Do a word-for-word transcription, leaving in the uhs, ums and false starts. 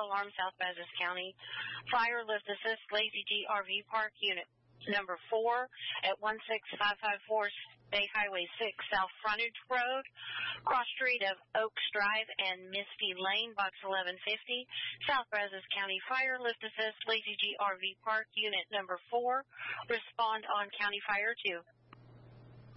alarm, South Brazos County. Fire lift assist, Lazy G R V Park, Unit Number four at one six five five four State Highway six South Frontage Road, cross street of Oaks Drive and Misty Lane, Box eleven fifty, South Brazos County. Fire lift assist, Lazy G R V Park, Unit Number four. Respond on County Fire two.